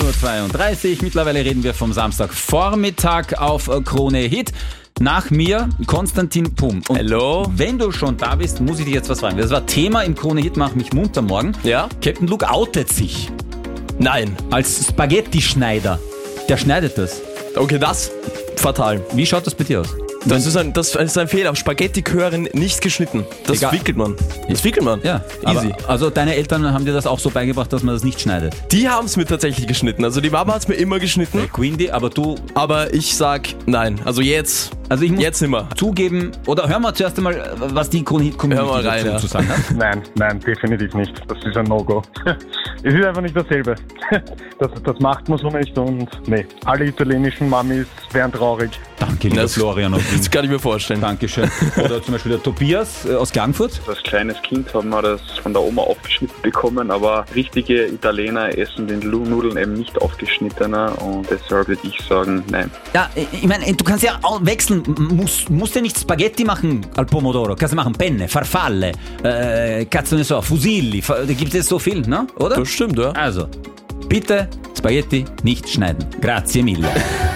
19.32 Uhr. Mittlerweile reden wir vom Samstagvormittag auf Krone Hit. Nach mir Konstantin Pumm. Und Hallo. wenn du schon da bist, muss ich dich jetzt was fragen. Das war Thema im Krone Hit, mach mich munter morgen. Ja? Captain Luke outet sich Nein. als Spaghetti-Schneider. Der schneidet das. Okay, das fatal. Wie schaut das bei dir aus? Das ist ein Fehler. Spaghetti gehören nicht geschnitten. Das Egal. wickelt man. Das wickelt man. Ja, Easy. aber, also deine Eltern haben dir das auch so beigebracht, dass man das nicht schneidet. Die haben es mir tatsächlich geschnitten. Also die Mama hat es mir immer geschnitten. Quindi, aber du... Aber ich sag nein. Also jetzt. Also ich muss Jetzt immer. zugeben, oder hören wir zuerst einmal, was die Community Hör mal rein, dazu zu sagen hat. Nein, definitiv nicht. Das ist ein No-Go. Es ist einfach nicht dasselbe. Das macht man so nicht und nee. Alle italienischen Mamis wären traurig. Danke, lieber Das- Florian. Das kann ich mir vorstellen. Dankeschön. Oder zum Beispiel der Tobias aus Klagenfurt. Als kleines Kind haben wir das von der Oma aufgeschnitten bekommen, aber richtige Italiener essen den Nudeln eben nicht aufgeschnittener und deshalb würde ich sagen, nein. Ja, ich meine, du kannst ja auch wechseln. Musst ja nicht Spaghetti machen al Pomodoro. Kannst du machen Penne, Farfalle, cazzo ne so, Fusilli. Da gibt es so viel, ne? Oder? Das stimmt, ja. Also, bitte Spaghetti nicht schneiden. Grazie mille.